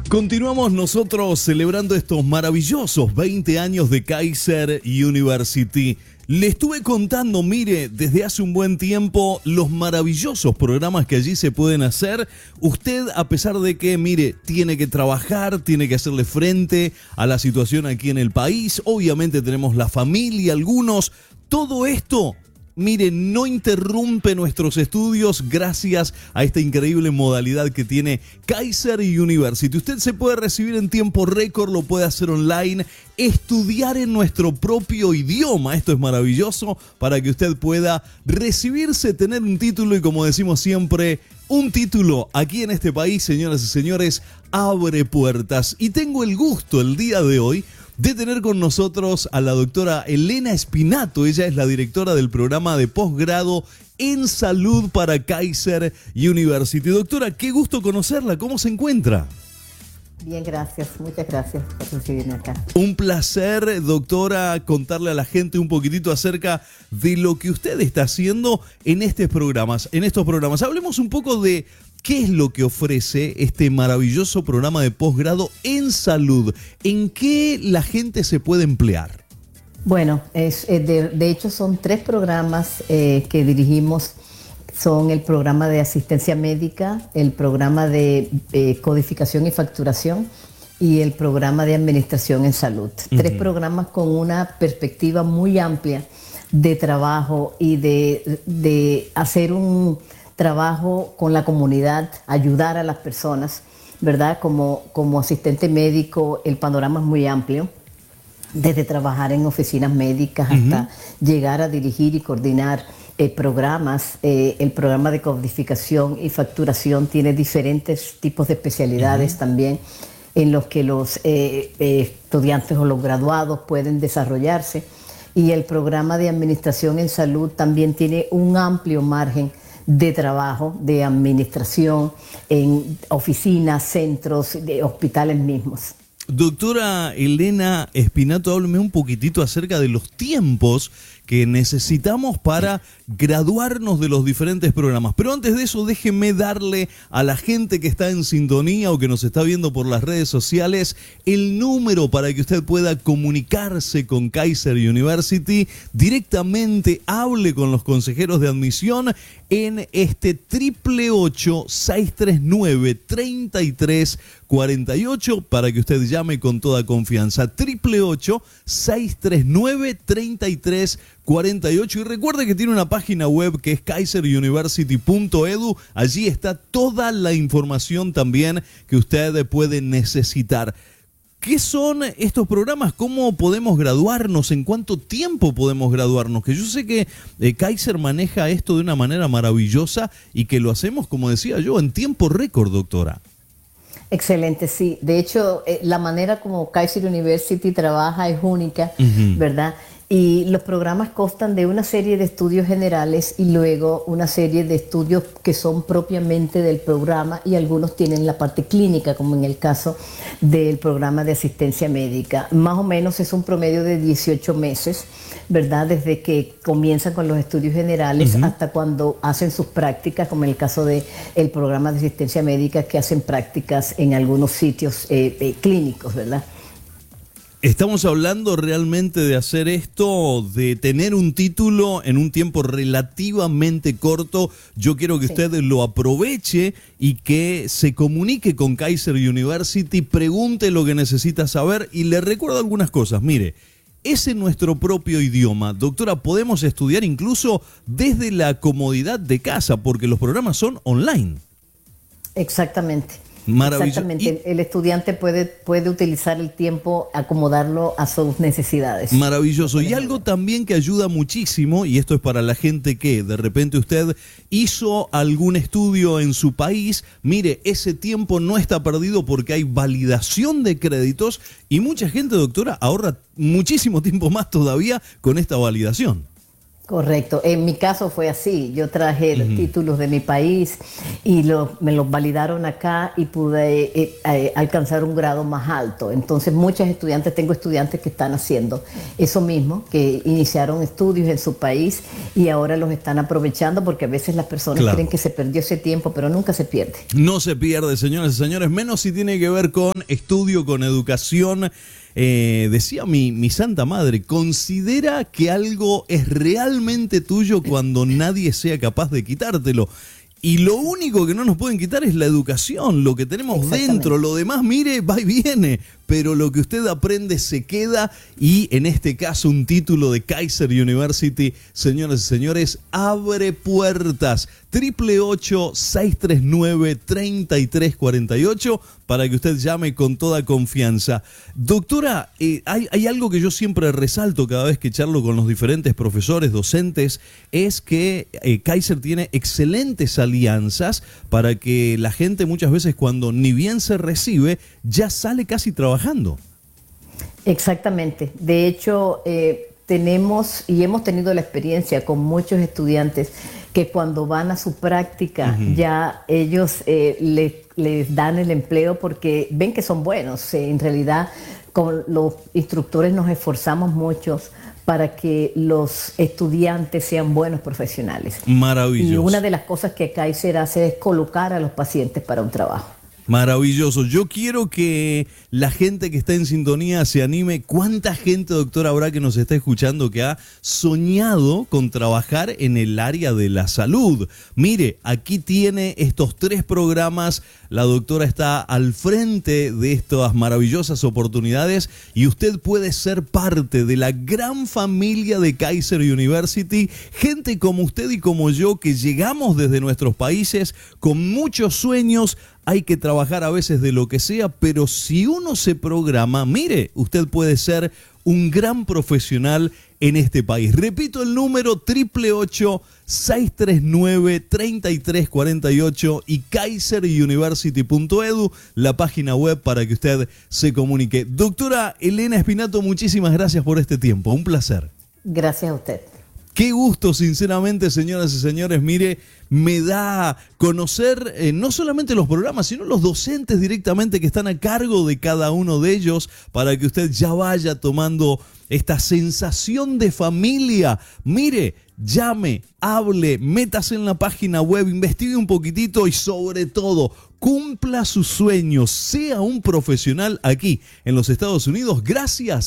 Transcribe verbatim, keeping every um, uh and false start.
Continuamos nosotros celebrando estos maravillosos veinte años de Kaiser University. Le estuve contando, mire, desde hace un buen tiempo los maravillosos programas que allí se pueden hacer. Usted, a pesar de que, mire, tiene que trabajar, tiene que hacerle frente a la situación aquí en el país. Obviamente tenemos la familia, algunos. Todo esto, mire, no interrumpe nuestros estudios gracias a esta increíble modalidad que tiene Kaiser University. Usted se puede recibir en tiempo récord, lo puede hacer online, estudiar en nuestro propio idioma. Esto es maravilloso para que usted pueda recibirse, tener un título y, como decimos siempre, un título aquí en este país, señoras y señores, abre puertas. Y tengo el gusto el día de hoy de tener con nosotros a la doctora Elena Spinato. Ella es la directora del programa de posgrado en salud para Kaiser University. Doctora, qué gusto conocerla. ¿Cómo se encuentra? Bien, gracias. Muchas gracias por recibirme acá. Un placer, doctora, contarle a la gente un poquitito acerca de lo que usted está haciendo en estos programas. En estos programas. Hablemos un poco de qué es lo que ofrece este maravilloso programa de posgrado en salud. ¿En qué la gente se puede emplear? Bueno, es, de, de hecho son tres programas eh, que dirigimos. Son el programa de asistencia médica, el programa de eh, codificación y facturación y el programa de administración en salud. Uh-huh. Tres programas con una perspectiva muy amplia de trabajo y de, de hacer un trabajo con la comunidad, ayudar a las personas, ¿verdad? Como, como asistente médico, el panorama es muy amplio, desde trabajar en oficinas médicas uh-huh. hasta llegar a dirigir y coordinar Eh, programas. Eh, el programa de codificación y facturación tiene diferentes tipos de especialidades uh-huh. también en los que los eh, eh, estudiantes o los graduados pueden desarrollarse, y el programa de administración en salud también tiene un amplio margen de trabajo, de administración en oficinas, centros, de hospitales mismos. Doctora Elena Spinato, hábleme un poquitito acerca de los tiempos que necesitamos para graduarnos de los diferentes programas. Pero antes de eso, déjeme darle a la gente que está en sintonía o que nos está viendo por las redes sociales el número para que usted pueda comunicarse con Kaiser University directamente. Hable con los consejeros de admisión en este triple ocho, seis tres nueve, treinta y tres cuarenta y ocho para que usted llame con toda confianza. Triple ocho, seis tres nueve, treinta y tres cuarenta y ocho. Y recuerde que tiene una página web que es kaiser university punto edu. Allí está toda la información también que usted puede necesitar. ¿Qué son estos programas? ¿Cómo podemos graduarnos? ¿En cuánto tiempo podemos graduarnos? Que yo sé que eh, Kaiser maneja esto de una manera maravillosa y que lo hacemos, como decía yo, en tiempo récord, doctora. Excelente, sí. De hecho, eh, la manera como Kaiser University trabaja es única, uh-huh. ¿verdad? Y los programas constan de una serie de estudios generales y luego una serie de estudios que son propiamente del programa, y algunos tienen la parte clínica, como en el caso del programa de asistencia médica. Más o menos es un promedio de dieciocho meses, ¿verdad? Desde que comienzan con los estudios generales uh-huh. hasta cuando hacen sus prácticas, como en el caso del programa de asistencia médica, que hacen prácticas en algunos sitios eh, eh, clínicos, ¿verdad? Estamos hablando realmente de hacer esto, de tener un título en un tiempo relativamente corto. Yo quiero que sí. usted lo aproveche y que se comunique con Kaiser University, pregunte lo que necesita saber y le recuerdo algunas cosas. Mire, es en nuestro propio idioma. Doctora, podemos estudiar incluso desde la comodidad de casa porque los programas son online. Exactamente. Maravilloso. Exactamente, y el estudiante puede, puede utilizar el tiempo, acomodarlo a sus necesidades. Maravilloso. Y algo también que ayuda muchísimo, y esto es para la gente que de repente usted hizo algún estudio en su país, mire, ese tiempo no está perdido porque hay validación de créditos y mucha gente, doctora, ahorra muchísimo tiempo más todavía con esta validación. Correcto. En mi caso fue así. Yo traje uh-huh. títulos de mi país y lo, me los validaron acá y pude eh, eh, alcanzar un grado más alto. Entonces, muchos estudiantes, tengo estudiantes que están haciendo eso mismo, que iniciaron estudios en su país y ahora los están aprovechando porque a veces las personas claro. creen que se perdió ese tiempo, pero nunca se pierde. No se pierde, señoras y señores, menos si tiene que ver con estudio, con educación. Eh, decía mi, mi santa madre, considera que algo es realmente tuyo cuando nadie sea capaz de quitártelo. Y lo único que no nos pueden quitar es la educación, lo que tenemos dentro, lo demás, mire, va y viene, pero lo que usted aprende se queda y en este caso un título de Kaiser University, señoras y señores, abre puertas. Triple ocho, seis tres nueve, treinta y tres cuarenta y ocho para que usted llame con toda confianza. Doctora, eh, hay, hay algo que yo siempre resalto cada vez que charlo con los diferentes profesores, docentes, es que eh, Kaiser tiene excelentes alianzas para que la gente muchas veces cuando ni bien se recibe, ya sale casi trabajando. Exactamente. De hecho, eh, tenemos y hemos tenido la experiencia con muchos estudiantes que cuando van a su práctica uh-huh. ya ellos eh, les, les dan el empleo porque ven que son buenos. Eh, en realidad, con los instructores nos esforzamos mucho para que los estudiantes sean buenos profesionales. Maravilloso. Y una de las cosas que Kaiser hace es colocar a los pacientes para un trabajo. Maravilloso. Yo quiero que la gente que está en sintonía se anime. ¿Cuánta gente, doctora, habrá que nos está escuchando que ha soñado con trabajar en el área de la salud? Mire, aquí tiene estos tres programas. La doctora está al frente de estas maravillosas oportunidades y usted puede ser parte de la gran familia de Kaiser University. Gente como usted y como yo que llegamos desde nuestros países con muchos sueños. Hay que trabajar a veces de lo que sea, pero si uno se programa, mire, usted puede ser un gran profesional en este país. Repito el número, triple ocho, seis tres nueve, treinta y tres cuarenta y ocho y kaiser university punto edu, la página web para que usted se comunique. Doctora Elena Espinato, muchísimas gracias por este tiempo. Un placer. Gracias a usted. Qué gusto, sinceramente, señoras y señores. Mire, me da conocer eh, no solamente los programas, sino los docentes directamente que están a cargo de cada uno de ellos para que usted ya vaya tomando esta sensación de familia. Mire, llame, hable, métase en la página web, investigue un poquitito y sobre todo, cumpla sus sueños, sea un profesional aquí en los Estados Unidos gracias